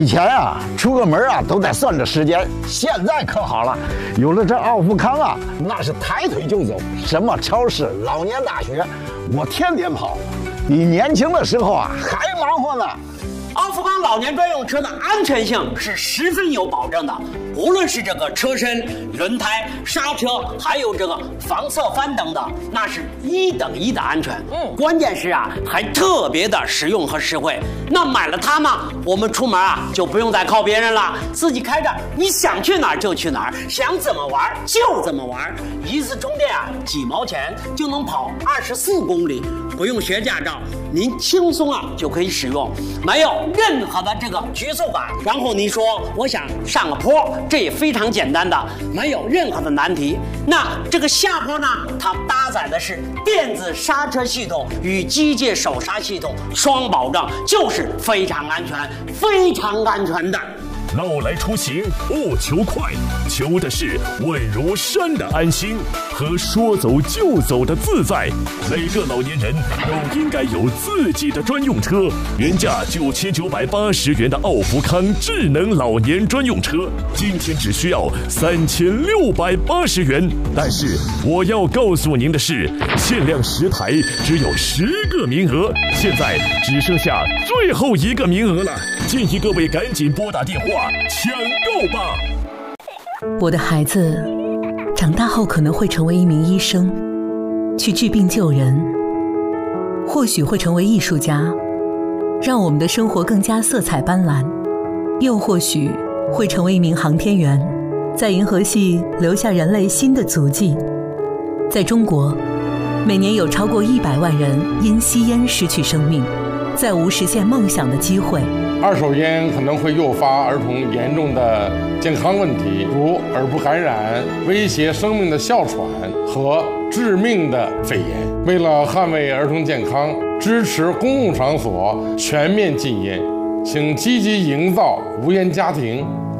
以前啊，出个门啊都得算着时间，现在可好了，有了这奥富康啊，那是抬腿就走，什么超市、老年大学，我天天跑，比年轻的时候啊还忙活呢。 奥富康老年专用车的安全性是十分有保证的，无论是这个车身、轮胎、刹车，还有这个防侧翻等等，那是1等1的安全。关键是啊，还特别的实用和实惠。那买了它呢，我们出门啊就不用再靠别人了，自己开着，你想去哪儿就去哪儿，想怎么玩就怎么玩。一次充电啊几毛钱就能跑24公里，不用学驾照，您轻松啊就可以使用，没有任何的这个局促感。然后你说我想上个坡，这也非常简单的，没有任何的难题。那这个下坡呢，它搭载的是电子刹车系统与机械手刹系统双保证，就是非常安全、非常安全的。 老来出行不求快，求的是稳如山的安心和说走就走的自在。每个老年人都应该有自己的专用车。原价9980元的奥福康智能老年专用车，今天只需要3680元。但是我要告诉您的是，限量10台，只有10个名额，现在只剩下最后1个名额了。建议各位赶紧拨打电话抢购吧！ 我的孩子长大后可能会成为一名医生，去治病救人，或许会成为艺术家，让我们的生活更加色彩斑斓，又或许会成为一名航天员，在银河系留下人类新的足迹。在中国，每年有超过100万人因吸烟失去生命，再无实现梦想的机会。 二手烟可能会诱发儿童严重的健康问题，如耳部感染、威胁生命的哮喘和致命的肺炎。为了捍卫儿童健康，支持公共场所全面禁烟，请积极营造无烟家庭，